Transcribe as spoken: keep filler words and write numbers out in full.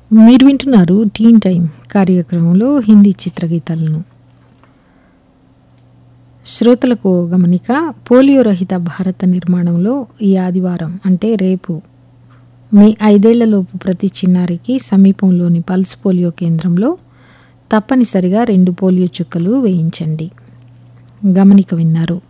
మీరు వింటున్నారు టీన్ టైం కార్యక్రమంలో హిందీ చిత్రగీతాలను. శ్రోతలకు గమనిక, పోలియో రహిత భారత నిర్మాణంలో ఈ ఆదివారం అంటే రేపు మీ ఐదేళ్లలోపు ప్రతి చిన్నారికి సమీపంలోని పల్స్ పోలియో కేంద్రంలో తప్పనిసరిగా రెండు పోలియో చుక్కలు వేయించండి. గమనిక విన్నారు.